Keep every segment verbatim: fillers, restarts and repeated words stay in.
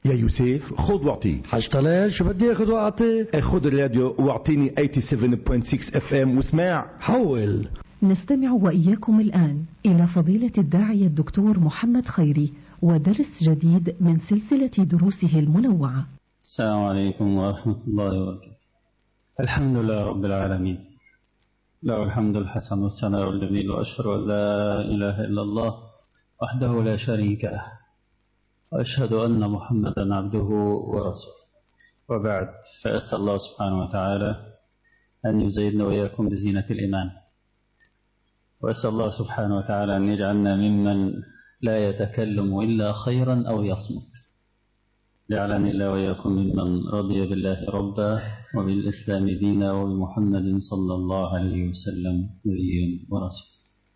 يا يوسف خذ واعطي. حاج طلال شو بدي اخذ واعطي؟ خذ الراديو واعطيني ثمانية وثمانين فاصلة ستة اف ام واسمع. حول. نستمع وإياكم الآن إلى فضيلة الداعية الدكتور محمد خيري ودرس جديد من سلسلة دروسه المنوعة. السلام عليكم ورحمة الله وبركاته. الحمد لله رب العالمين، له الحمد الحسن والثناء الجميل، وأشهد أن لا إله إلا الله وحده لا شريك له، وأشهد أن محمدا عبده ورسوله، وبعد، فأسأل الله سبحانه وتعالى أن يزيدنا وإياكم بزينة الإيمان، وأسأل الله سبحانه وتعالى أن يجعلنا ممن لا يتكلم إلا خيرا أو يصمت. جعلني الله وإياكم ممن رضي بالله ربا وبالإسلام دينا وبمحمد صلى الله عليه وسلم نبيا ورسولا.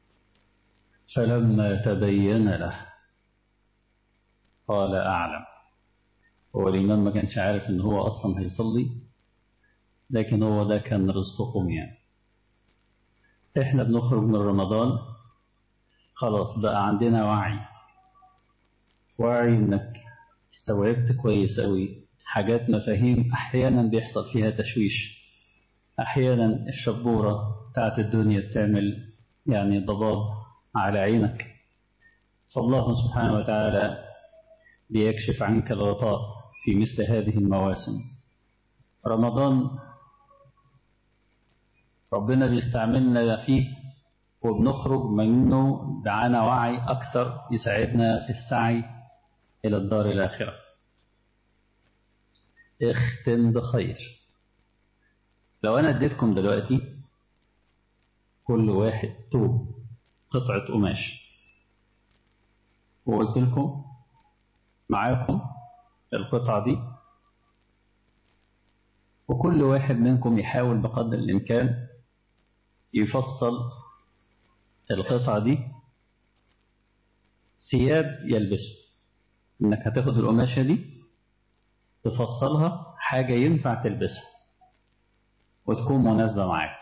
فلما تبين له قال أعلم. هو الإمام ما كانش عارف إن هو أصلا هيصلي، لكن هو ده كان رزقكم. يعني إحنا بنخرج من رمضان خلاص بقى عندنا وعي وعي إنك استوعبت كويس أوي حاجات، مفاهيم أحيانا بيحصل فيها تشويش، أحيانا الشبورة بتاعت الدنيا بتعمل يعني ضباب على عينك، فالله سبحانه وتعالى بيكشف عنك الغطاء في مثل هذه المواسم. رمضان ربنا بيستعملنا فيه وبنخرج منه بعنا وعي أكثر يساعدنا في السعي إلى الدار الآخرة. اختم بخير. لو أنا اديتكم دلوقتي كل واحد توب قطعة قماش وقلت لكم معاكم القطعة دي، وكل واحد منكم يحاول بقدر الإمكان يفصل القطعة دي ثياب يلبسه، إنك هتاخد القماشة دي تفصلها حاجة ينفع تلبسها وتكون مناسبة معاك.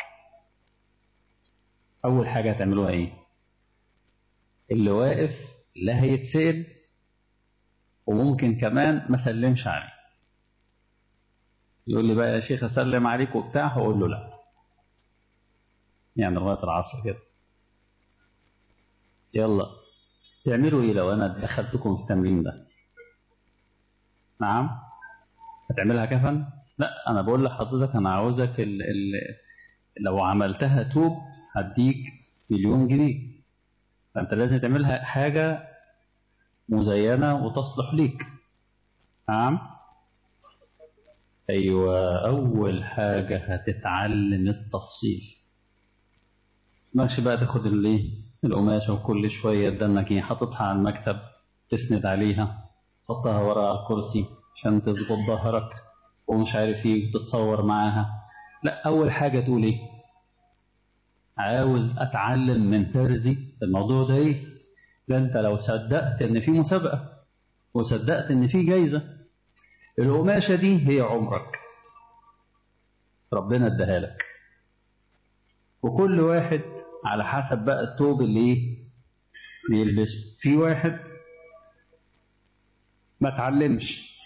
أول حاجة هتعملوها إيه؟ اللي واقف لا هيتسأل وممكن كمان ما سلمش عليه. يقول لي بقى يا شيخ أسلم عليك وبتاع، هقول له لا، يعني لغاية العصر كده. يلا تعملوا إيه لو أنا دخلتكم في التمرين ده؟ نعم؟ هتعملها كفن؟ لا، أنا بقول لحضرتك أنا عاوزك ال ال لو عملتها توب هديك مليون جنيه، فأنت لازم تعملها حاجة مزينة وتصلح ليك. نعم؟ أيوة، أول حاجة هتتعلم التفصيل. ماشي بقى تاخد اللي القماشة وكل شوية دنك ايه حاططها على المكتب تسند عليها، تحطها ورا على الكرسي عشان تظبط ظهرك ومش عارف ايه وتتصور معاها. لا، أول حاجة تقول ايه؟ عاوز أتعلم من ترزي الموضوع ده. ايه ده؟ انت لو صدقت ان في مسابقة وصدقت ان في جايزة، القماشة دي هي عمرك ربنا اداها لك، وكل واحد على حسب بقى الثوب اللي ايه بيلبسه. في واحد ما تعلمش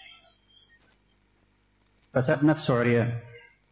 فساب نفسه عريان،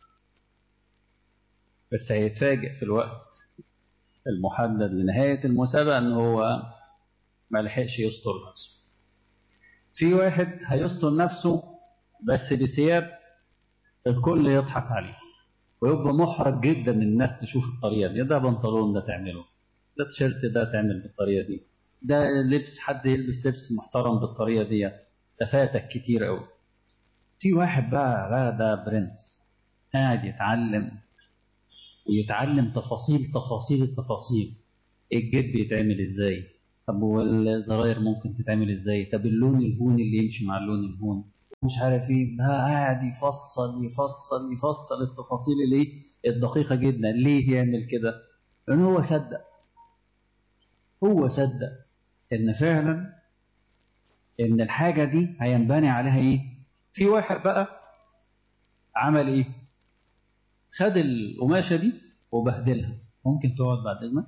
بس هيتفاجئ في الوقت المحدد لنهاية المسابقة ان هو ما لحقش يستر نفسه. في واحد هيستر نفسه بس بثياب الكل يضحك عليه ويبقى محرج جدا الناس تشوف الطريقة دي. ده بنطلون ده تعمله، ده تيشيرت ده تعمل بالطريقة دي، ده لبس حد يلبس لبس محترم بالطريقة دي، تفاتك كتير قوي. في واحد بقى لا ده برنس قاعد يتعلم ويتعلم تفاصيل تفاصيل التفاصيل. الجيب بيتعمل ازاي؟ طب والزراير ممكن تتعمل ازاي؟ طب اللون الهون اللي يمشي مع اللون الهون مش عارف ايه. ده قاعد يفصل يفصل يفصل التفاصيل اللي الدقيقة جدا. ليه يعمل كده؟ لأن هو صدق هو صدق ان فعلا ان الحاجة دي هينبني عليها ايه. في واحد بقى عمل ايه؟ خد القماشة دي وبهدلها. ممكن تقعد بعد اذنك؟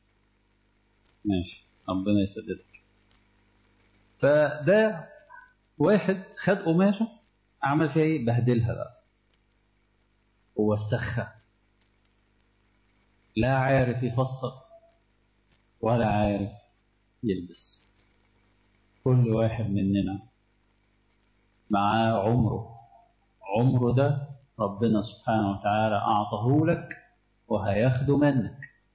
ماشي، ربنا يسددك. فده واحد خد قماشة عمل فيها ايه؟ بهدلها بقى ووسخها، لا عارف يفصل ولا عارف يلبس. كل واحد مننا معاه عمره، عمره ده ربنا سبحانه وتعالى أعطاه لك وهياخده منك.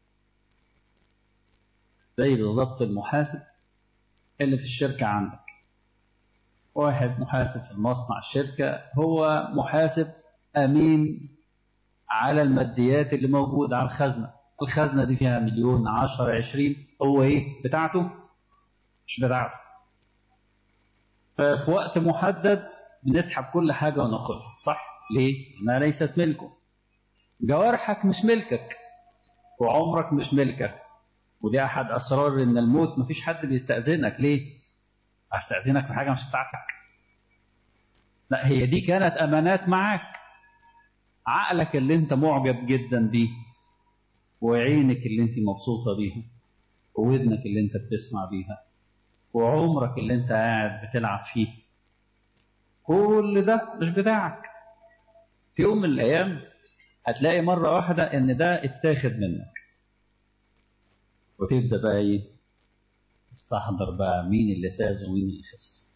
زي بالظبط المحاسب اللي في الشركة عندك. واحد محاسب في المصنع الشركة، هو محاسب أمين على الماديات اللي موجودة على الخزنة. الخزنة دي فيها مليون، عشر، عشرين، هو ايه بتاعته؟ مش بتاعته. ففي وقت محدد بنسحب كل حاجة وناخدها، صح؟ ليه؟ لأنها ليست ملكه. جوارحك مش ملكك وعمرك مش ملكك، ودي أحد أسرار إن الموت مفيش حد بيستأذنك. ليه؟ أستأذنك في حاجة مش بتاعتك. لا، هي دي كانت أمانات معاك. عقلك اللي انت معجب جدا بيه، وعينك اللي انت مبسوطة بيها، وودنك اللي انت بتسمع بيها، وعمرك اللي انت قاعد بتلعب فيه، كل ده مش بتاعك. في يوم من الأيام هتلاقي مرة واحدة ان ده اتاخد منك، وتبدأ بقى ايه؟ تستحضر بقى مين اللي فاز ومين اللي خسر.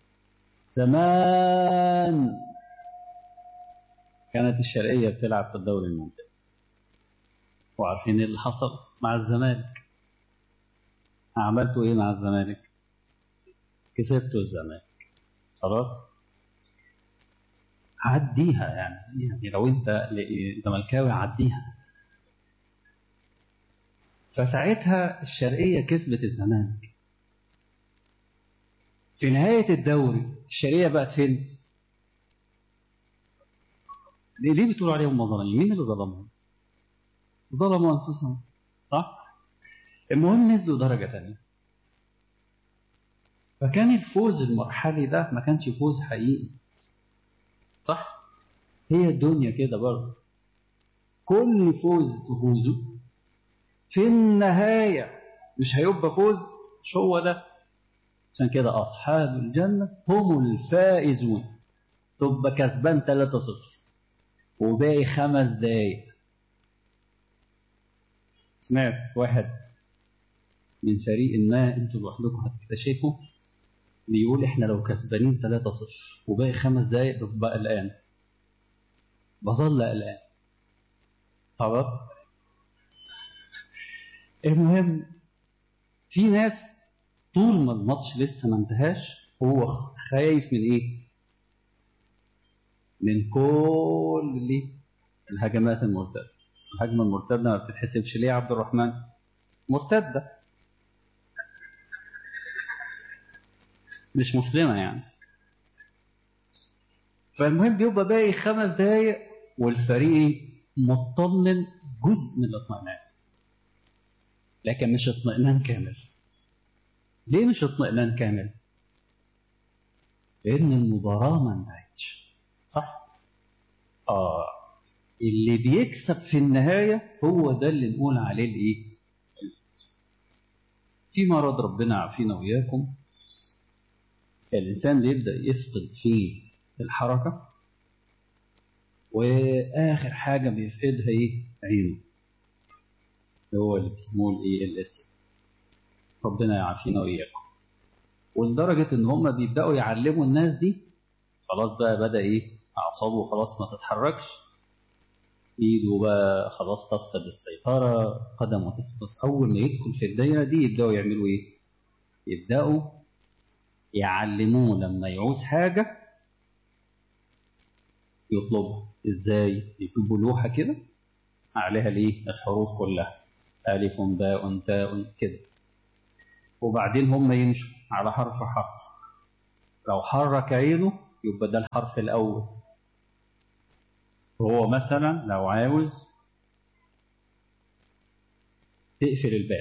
زمان كانت الشرقية بتلعب في الدوري الممتاز، وعارفين ايه اللي حصل مع الزمالك؟ عملتوا ايه مع الزمالك؟ كسبتوا الزمالك، خلاص عديها. يعني يعني لو انت زملكاوي عديها. فساعتها الشرقية كسبت الزمالك. في نهاية الدوري الشرقية بقت فين؟ ليه, ليه بتقولوا عليهم ظالمين؟ مين اللي ظلمهم؟ ظلموا أنفسهم، صح؟ المهم نزلوا درجة تانية. فكان الفوز المرحلي ده ما كانش فوز حقيقي، صح؟ هي الدنيا كده برضه، كل فوز تفوزه في النهاية مش هيبقى فوز، مش هو ده. عشان كده أصحاب الجنة هم الفائزون. تبقى كسبان ثلاثة صفر وباقي خمس دقايق. سمعت واحد من فريق ما انتوا لوحدكم هتكتشفوا بيقول احنا لو كسبانين ثلاثة صفر وباقي خمس دقايق ببقى قلقان، بظل قلقان. خلاص. المهم في ناس طول ما الماتش لسه ما انتهاش هو خايف من ايه؟ من كل اللي الهجمات المرتدة. الهجمة المرتدة ما بتتحسبش ليه يا عبد الرحمن؟ مرتدة مش مسلمة يعني. فالمهم بيبقى باقي خمس دقايق والفريق مطمن جزء من الاطمئنان، لكن مش اطمئنان كامل. ليه مش اطمئنان كامل؟ لأن المباراة ما انتهتش، صح؟ آه اللي بيكسب في النهاية هو ده اللي نقول عليه الإيه؟ في مرض ربنا عافينا وإياكم، الإنسان بيبدأ يفقد فيه الحركة، وآخر حاجة بيفقدها إيه؟ عينه، هو اللي بيسموه الإيه؟ الإس. ربنا يعافينا وإياكم. ولدرجة إن هم بيبدأوا يعلموا الناس دي، خلاص بقى بدأ إيه؟ أعصابه خلاص ما تتحركش، إيده بقى خلاص تفقد السيطرة، قدمه تفقد. أول ما يدخل في الدايرة دي يبدأوا يعملوا إيه؟ يبدأوا يعلموه لما يعوز حاجة يطلبها إزاي؟ يجيبوا لوحة كده عليها الإيه؟ الحروف كلها، ألف باء تاء كده، وبعدين هم يمشوا على حرف حرف. لو حرك عينه يبقى ده الحرف الأول. وهو مثلا لو عاوز تقفل الباب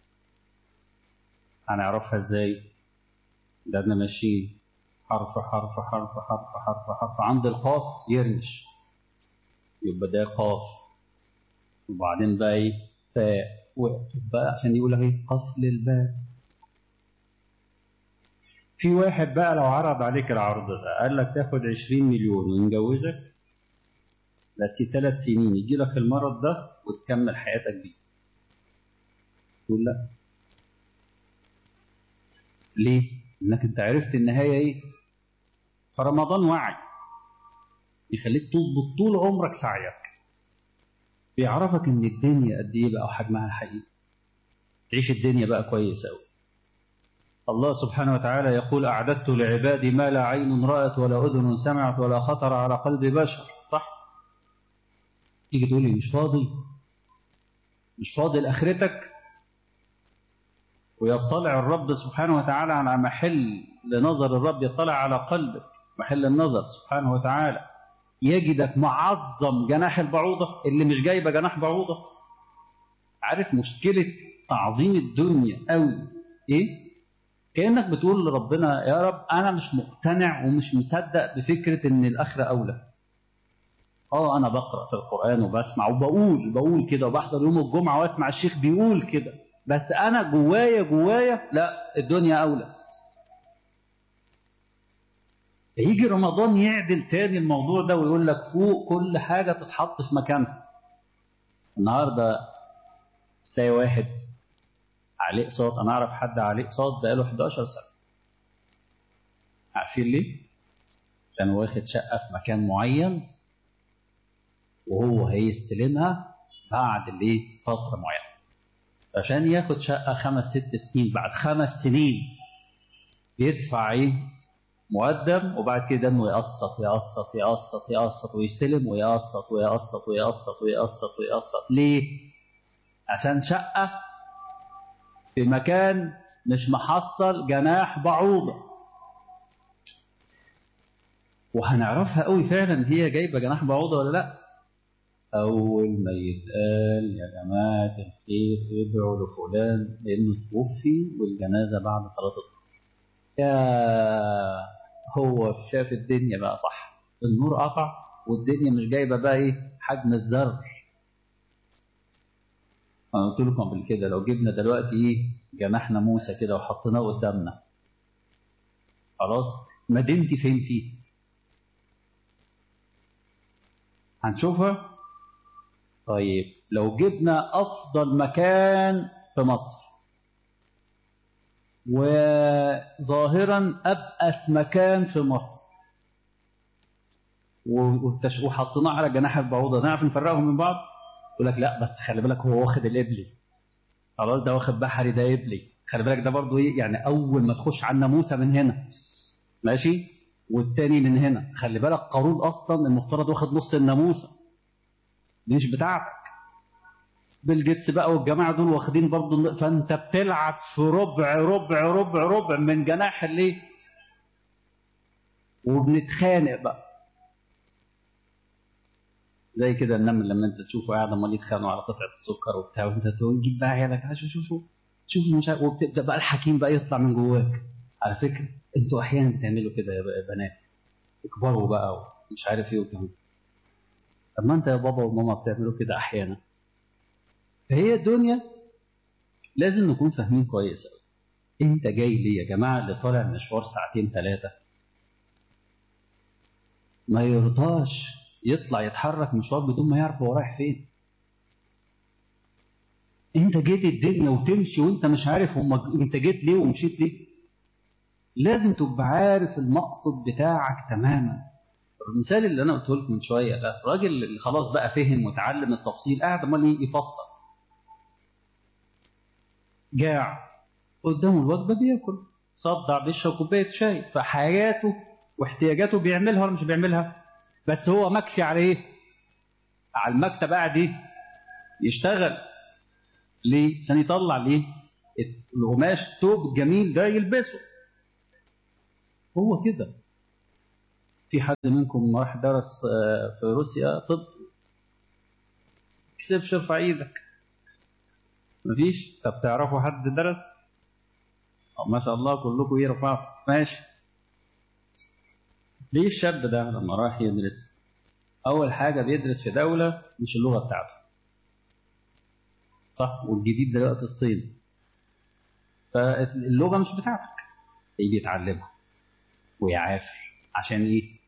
هنعرفها ازاي؟ ده احنا ماشيين حرف حرف حرف حرف حرف حرف، عند القاف يرمش يبقى ده قاف، وبعدين بقى ايه؟ فاء، بقى عشان يقول ايه؟ قفل الباب. في واحد بقى لو عرض عليك العرض ده قال لك تاخد عشرين مليون ونجوزك بس ثلاث سنين يجي لك المرض ده وتكمل حياتك بيه، تقول لا. ليه؟ انك انت عرفت النهايه ايه. فرمضان وعي يخليك تظبط طول عمرك سعيك، بيعرفك ان الدنيا قد ايه بقى وحجمها حقيقي، تعيش الدنيا بقى كويس قوي. الله سبحانه وتعالى يقول أعددت لعبادي ما لا عين رأت ولا أذن سمعت ولا خطر على قلب بشر، صح؟ تيجي تقول لي مش فاضي، مش فاضي لآخرتك، ويطلع الرب سبحانه وتعالى على محل لنظر الرب، يطلع على قلبك محل النظر سبحانه وتعالى، يجدك معظم جناح البعوضة اللي مش جايبة جناح بعوضة. عارف مشكلة تعظيم الدنيا قوي إيه؟ كأنك بتقول لربنا يا رب أنا مش مقتنع ومش مصدق بفكرة إن الآخرة أولى. آه أنا بقرأ في القرآن وبسمع وبقول بقول كده وبحضر يوم الجمعة واسمع الشيخ بيقول كده، بس أنا جوايا جوايا لا، الدنيا أولى. يجي رمضان يعدل تاني الموضوع ده ويقول لك فوق كل حاجة تتحط في مكانها. النهاردة تلاقي واحد عليه اقساط، انا اعرف حد عليه اقساط بقاله حداشر سنه. عارفين ليه؟ كان واخد شقه في مكان معين وهو هيستلمها بعد الايه فتره معينه، عشان ياخد شقه خمس ست سنين، بعد خمس سنين يدفع ايه مقدم، وبعد كده انه يقسط يقسط يقسط يقسط ويستلم ويقسط ويقسط ويقسط ويقسط ويقسط. ليه؟ عشان شقه في مكان مش محصل جناح بعوضة. وهنعرفها قوي فعلا هي جايبة جناح بعوضة ولا لا. أول ما يتقال يا جماعة الخير ادعوا لفلان لأنه توفي والجنازة بعد صلاة الظهر، يا هو شاف الدنيا بقى صح، النور قطع والدنيا مش جايبة بقى إيه حجم الذر. أنا قلت لكم قبل كده لو جبنا دلوقتي إيه جناحنا موسى كده وحطيناه قدامنا، خلاص مدينتي فين فيه؟ هنشوفها. طيب لو جبنا أفضل مكان في مصر وظاهرا أبأس مكان في مصر وحطيناه على جناح البعوضة، نعرف نفرقهم من بعض؟ يقول لك لا بس خلي بالك هو واخد الإبلي، خلاص ده واخد بحري ده إبلي، خلي بالك ده برضو إيه يعني أول ما تخش على الناموسة من هنا ماشي، والتاني من هنا، خلي بالك قارون أصلا المفترض واخد نص الناموسة دي مش بتاعتك. بيل جيتس بقى والجماعة دول واخدين برضو، فأنت بتلعب في ربع ربع ربع ربع من جناح اللي وبنتخانق بقى زي كده النمل لما انت تشوفه قاعد امال يتخانقوا على قطعه السكر وبتاع، وانت تقول جيب بقى عيالك شوف شوف شوف شوف مش عارف، وبتبدا بقى الحكيم بقى يطلع من جواك. على فكره انتوا احيانا بتعملوا كده يا بنات، تكبروا بقى ومش عارف ايه وكده، طب ما انت يا بابا وماما بتعملوا كده احيانا. فهي الدنيا لازم نكون فاهمين كويس قوي. انت جاي ليه يا جماعه؟ اللي طالع مشوار ساعتين ثلاثه ما يرضاش يطلع يتحرك مشوار بدون ما يعرف هو رايح فين. انت جيت الدنيا وتمشي وانت مش عارف هم انت جيت ليه ومشيت ليه. لازم تبقى عارف المقصد بتاعك تماما. المثال اللي انا قلته لكم من شويه ده، الراجل اللي خلاص بقى فهم وتعلم التفصيل قاعد امال يفصل، جاع قدامه الوجبه بياكل، صدع بيشرب كوبايه شاي، فحياته واحتياجاته بيعملها ولا مش بيعملها؟ بس هو مكفي على ايه؟ على المكتب قاعد ايه؟ يشتغل. ليه؟ عشان يطلع ليه؟ القماش الثوب الجميل ده يلبسه. هو كده. في حد منكم راح درس في روسيا طب؟ كسبش ارفع ايدك. مفيش؟ طب تعرفوا حد درس؟ ما شاء الله كلكم يرفعوا. ماشي. ليه الشاب ده لما راح يدرس أول حاجة بيدرس في دولة مش اللغة بتاعته، صح؟ والجديد دلوقتي الصين، فاللغة مش بتاعتك، يجي يتعلمها ويعافر. عشان ايه؟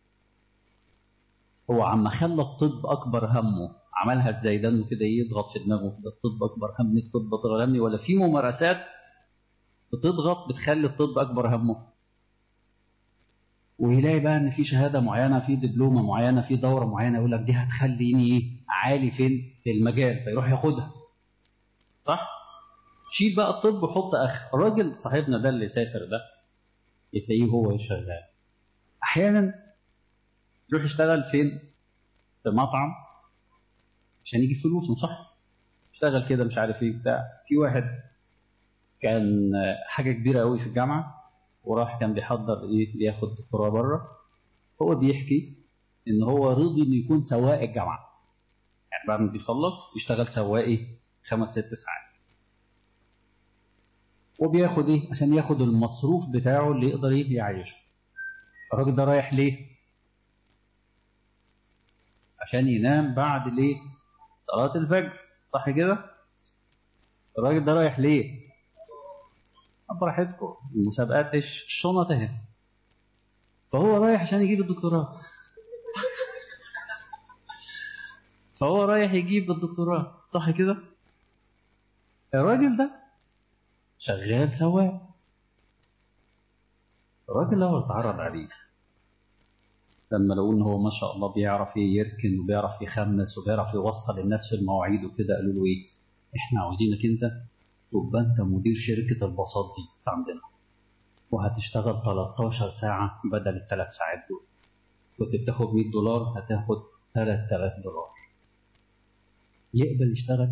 هو عم خلى الطب اكبر همه. عملها ازاي؟ ده انه كده يضغط في دماغه كده الطب اكبر همي، الطب اكبر همي، ولا في ممارسات بتضغط بتخلي الطب اكبر همه. ويلاقي بقى ان في شهاده معينه، في دبلومه معينه، في دوره معينه، يقول لك دي هتخليني ايه؟ عالي فين؟ في المجال، فيروح ياخدها. صح؟ شيل بقى الطب وحط اخ. الراجل صاحبنا ده اللي سافر ده تلاقيه هو شغال. احيانا يروح يشتغل فين؟ في مطعم عشان يجيب فلوسه. صح؟ يشتغل كده مش عارف ايه بتاع. في واحد كان حاجه كبيره قوي في الجامعه وراح كان بيحضر ايه؟ بياخد دكتوراه بره. هو بيحكي ان هو رضي انه يكون سواق الجامعه، يعني بعد ما بيخلص يشتغل سواقي خمس ست ساعات، وبياخد ايه؟ عشان ياخد المصروف بتاعه اللي يقدر ايه؟ يعيشه. الراجل ده رايح ليه؟ عشان ينام بعد ليه؟ صلاة الفجر. صح كده؟ الراجل ده رايح ليه؟ براحتكم، المسابقات ايش؟ الشنط اهي. فهو رايح عشان يجيب الدكتوراه. فهو رايح يجيب الدكتوراه. صح كده؟ الراجل ده شغال سواق. الراجل لو اتعرض عليه لما لقوا ان هو ما شاء الله بيعرف يركن وبيعرف يخمس وبيعرف يوصل الناس في المواعيد وكده، قالوا له ايه؟ احنا عاوزينك انت تبقى انت مدير شركه الباصات دي عندنا، وهتشتغل تلتاشر ساعه بدل الثلاث ساعات دول. كنت بتاخد مية دولار هتاخد ثلاث آلاف دولار. يقبل يشتغل؟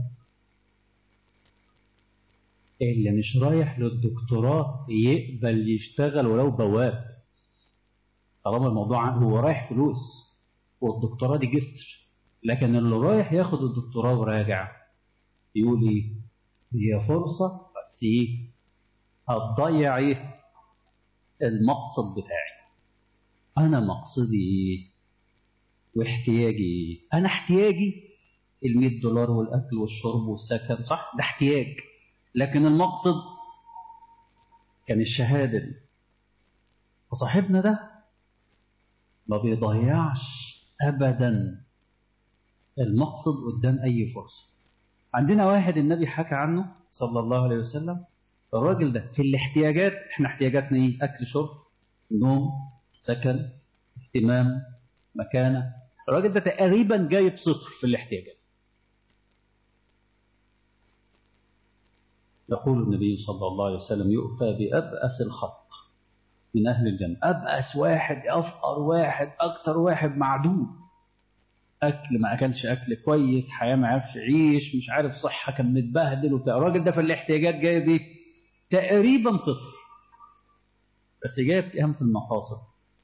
اللي مش رايح للدكتوراه يقبل يشتغل ولو بواب، طالما الموضوع هو رايح فلوس والدكتوراه دي جسر. لكن اللي رايح ياخد الدكتوراه وراجع يقول ايه؟ هي فرصة بس ايه؟ هتضيع ايه؟ المقصد بتاعي. انا مقصدي ايه؟ واحتياجي ايه؟ انا احتياجي المية دولار والاكل والشرب والسكن. صح؟ ده احتياج. لكن المقصد كان الشهادة دي. فصاحبنا ده ما بيضيعش ابدا المقصد قدام اي فرصة. عندنا واحد النبي حكى عنه صلى الله عليه وسلم، الراجل ده في الاحتياجات، احنا احتياجاتنا ايه؟ اكل شرب نوم سكن اهتمام مكانه. الراجل ده تقريبا جايب صفر في الاحتياجات. يقول النبي صلى الله عليه وسلم يؤتى بأبأس الخلق من أهل الجنة. أبأس واحد، أفقر واحد، أكتر واحد معدوم، أكل ما أكلش أكل كويس، حياة ما عرفش يعيش، مش عارف صحة كان متبهدل وبتاع. الراجل ده في الاحتياجات جايب إيه؟ تقريبا صفر، بس جايب كام في المقاصد؟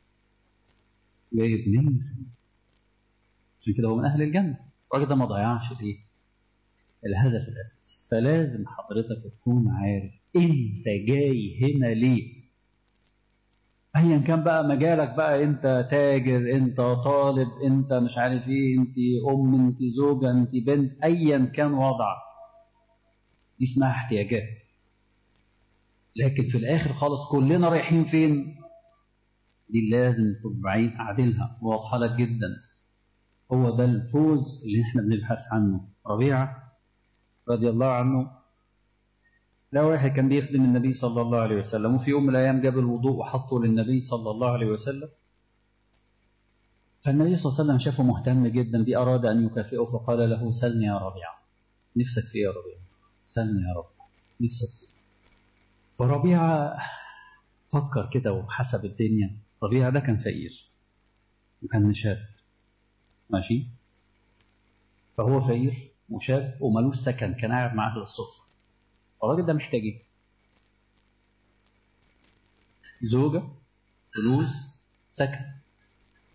جايب مية في المية. عشان كده هو من أهل الجنة. الراجل ده ما ضيعش الإيه؟ الهدف الأساسي. فلازم حضرتك تكون عارف أنت جاي هنا ليه. ايا كان بقى مجالك بقى، انت تاجر، انت طالب، انت مش عارف ايه، انت ام، انت زوجة، انت بنت، ايا كان وضعك، دي اسمها احتياجات. لكن في الاخر خالص كلنا رايحين فين؟ دي لازم تبقى عادلها واضحه لك جدا. هو ده الفوز اللي احنا بنبحث عنه. ربيعه رضي الله عنه ده واحد كان بيخدم النبي صلى الله عليه وسلم، وفي يوم من الأيام جاب الوضوء وحطه للنبي صلى الله عليه وسلم. فالنبي صلى الله عليه وسلم شافه مهتم جدا بيه، أراد أن يكافئه فقال له سلني يا ربيعة، نفسك في يا ربيعة؟ سلني يا رب، نفسك في. فربيعة فكر كده وحسب الدنيا. ربيعة ده كان فقير وكان شاب ماشي، فهو فقير وشاب ومالوش سكن، كان قاعد مع أهل الصفة. الراجل ده محتاج ايه؟ زوجة، فلوس، سكن.